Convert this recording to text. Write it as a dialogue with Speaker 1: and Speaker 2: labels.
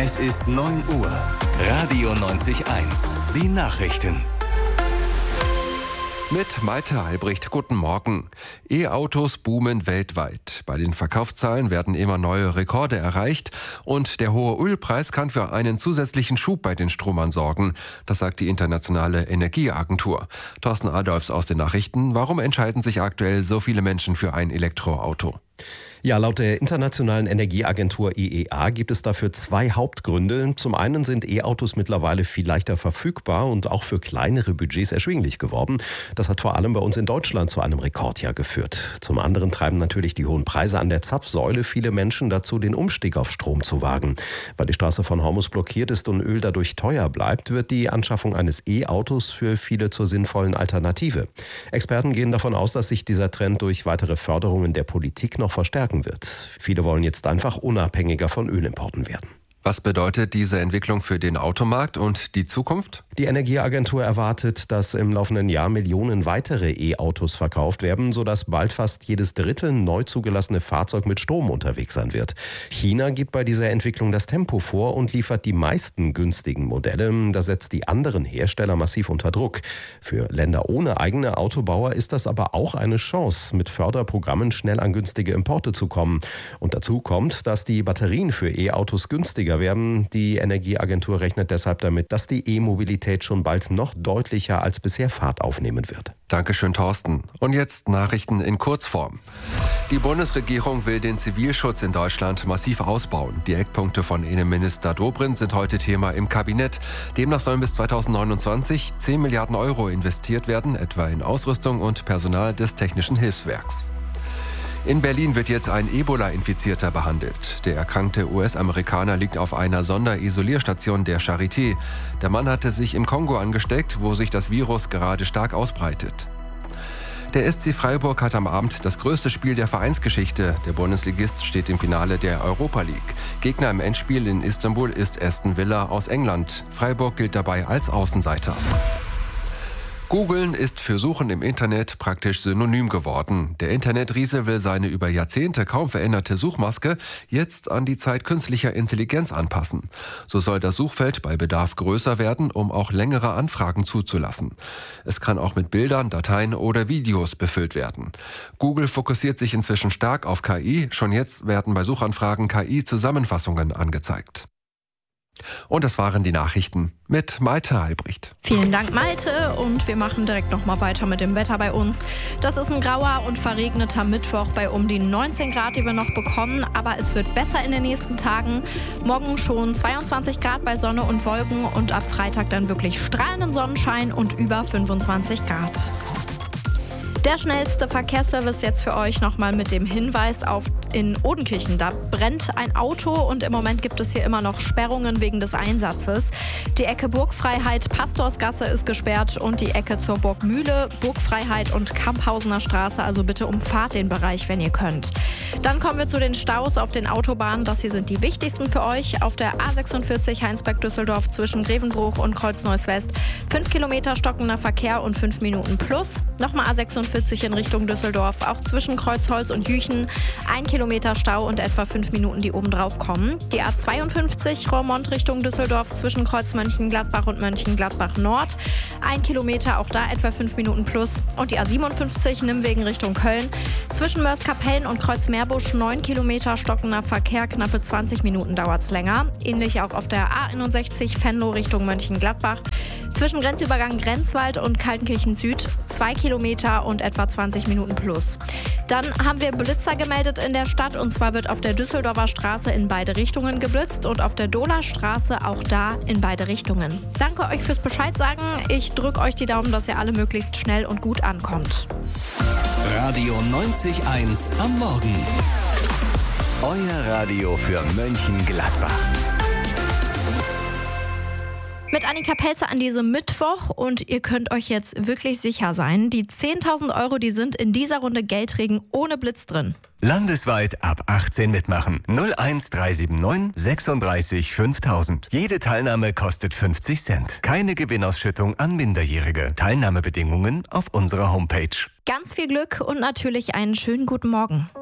Speaker 1: Es ist 9 Uhr. Radio 90.1. Die Nachrichten.
Speaker 2: Mit Malte Albrecht, guten Morgen. E-Autos boomen weltweit. Bei den Verkaufszahlen werden immer neue Rekorde erreicht und der hohe Ölpreis kann für einen zusätzlichen Schub bei den Stromern sorgen. Das sagt die Internationale Energieagentur. Thorsten Adolfs aus den Nachrichten. Warum entscheiden sich aktuell so viele Menschen für ein Elektroauto?
Speaker 3: Ja, laut der Internationalen Energieagentur IEA gibt es dafür zwei Hauptgründe. Zum einen sind E-Autos mittlerweile viel leichter verfügbar und auch für kleinere Budgets erschwinglich geworden. Das hat vor allem bei uns in Deutschland zu einem Rekordjahr geführt. Zum anderen treiben natürlich die hohen Preise an der Zapfsäule viele Menschen dazu, den Umstieg auf Strom zu wagen. Weil die Straße von Hormuz blockiert ist und Öl dadurch teuer bleibt, wird die Anschaffung eines E-Autos für viele zur sinnvollen Alternative. Experten gehen davon aus, dass sich dieser Trend durch weitere Förderungen der Politik noch verstärken wird. Viele wollen jetzt einfach unabhängiger von Ölimporten werden.
Speaker 2: Was bedeutet diese Entwicklung für den Automarkt und die Zukunft?
Speaker 3: Die Energieagentur erwartet, dass im laufenden Jahr Millionen weitere E-Autos verkauft werden, sodass bald fast jedes dritte neu zugelassene Fahrzeug mit Strom unterwegs sein wird. China gibt bei dieser Entwicklung das Tempo vor und liefert die meisten günstigen Modelle. Das setzt die anderen Hersteller massiv unter Druck. Für Länder ohne eigene Autobauer ist das aber auch eine Chance, mit Förderprogrammen schnell an günstige Importe zu kommen. Und dazu kommt, dass die Batterien für E-Autos günstiger werden. Die Energieagentur rechnet deshalb damit, dass die E-Mobilität schon bald noch deutlicher als bisher Fahrt aufnehmen wird.
Speaker 2: Dankeschön, Thorsten. Und jetzt Nachrichten in Kurzform. Die Bundesregierung will den Zivilschutz in Deutschland massiv ausbauen. Die Eckpunkte von Innenminister Dobrindt sind heute Thema im Kabinett. Demnach sollen bis 2029 10 Milliarden Euro investiert werden, etwa in Ausrüstung und Personal des Technischen Hilfswerks. In Berlin wird jetzt ein Ebola-Infizierter behandelt. Der erkrankte US-Amerikaner liegt auf einer Sonderisolierstation der Charité. Der Mann hatte sich im Kongo angesteckt, wo sich das Virus gerade stark ausbreitet. Der SC Freiburg hat am Abend das größte Spiel der Vereinsgeschichte. Der Bundesligist steht im Finale der Europa League. Gegner im Endspiel in Istanbul ist Aston Villa aus England. Freiburg gilt dabei als Außenseiter. Googeln ist für Suchen im Internet praktisch synonym geworden. Der Internetriese will seine über Jahrzehnte kaum veränderte Suchmaske jetzt an die Zeit künstlicher Intelligenz anpassen. So soll das Suchfeld bei Bedarf größer werden, um auch längere Anfragen zuzulassen. Es kann auch mit Bildern, Dateien oder Videos befüllt werden. Google fokussiert sich inzwischen stark auf KI. Schon jetzt werden bei Suchanfragen KI-Zusammenfassungen angezeigt. Und das waren die Nachrichten mit Malte Albrecht.
Speaker 4: Vielen Dank, Malte. Und wir machen direkt nochmal weiter mit dem Wetter bei uns. Das ist ein grauer und verregneter Mittwoch bei um die 19 Grad, die wir noch bekommen. Aber es wird besser in den nächsten Tagen. Morgen schon 22 Grad bei Sonne und Wolken und ab Freitag dann wirklich strahlenden Sonnenschein und über 25 Grad. Der schnellste Verkehrsservice jetzt für euch nochmal mit dem Hinweis auf in Odenkirchen. Da brennt ein Auto und im Moment gibt es hier immer noch Sperrungen wegen des Einsatzes. Die Ecke Burgfreiheit, Pastorsgasse ist gesperrt und die Ecke zur Burgmühle, Burgfreiheit und Kamphausener Straße. Also bitte umfahrt den Bereich, wenn ihr könnt. Dann kommen wir zu den Staus auf den Autobahnen. Das hier sind die wichtigsten für euch. Auf der A46 Heinsberg-Düsseldorf zwischen Grevenbruch und Kreuz-Neuss-West 5 Kilometer stockender Verkehr und 5 Minuten plus. Nochmal A46 in Richtung Düsseldorf, auch zwischen Kreuzholz und Jüchen 1 Kilometer Stau und etwa 5 Minuten, die oben drauf kommen. Die A52 Roermond Richtung Düsseldorf zwischen Kreuz Mönchengladbach und Mönchengladbach Nord 1 Kilometer, auch da etwa 5 Minuten plus. Und die A57 Nimwegen Richtung Köln zwischen Mörs-Kapellen und Kreuz-Meerbusch 9 Kilometer stockender Verkehr, knappe 20 Minuten dauert es länger. Ähnlich auch auf der A61 Venlo Richtung Mönchengladbach zwischen Grenzübergang Grenzwald und Kaltenkirchen Süd 2 Kilometer und etwa 20 Minuten plus. Dann haben wir Blitzer gemeldet in der Stadt und zwar wird auf der Düsseldorfer Straße in beide Richtungen geblitzt und auf der Dohler Straße auch da in beide Richtungen. Danke euch fürs Bescheid sagen. Ich drücke euch die Daumen, dass ihr alle möglichst schnell und gut ankommt.
Speaker 1: Radio 90.1 am Morgen. Euer Radio für Mönchengladbach.
Speaker 4: Mit Annika Pelzer an diesem Mittwoch und ihr könnt euch jetzt wirklich sicher sein, die 10.000 Euro, die sind in dieser Runde Geldregen ohne Blitz drin.
Speaker 1: Landesweit ab 18 mitmachen. 01379 36 5000. Jede Teilnahme kostet 50 Cent. Keine Gewinnausschüttung an Minderjährige. Teilnahmebedingungen auf unserer Homepage.
Speaker 4: Ganz viel Glück und natürlich einen schönen guten Morgen.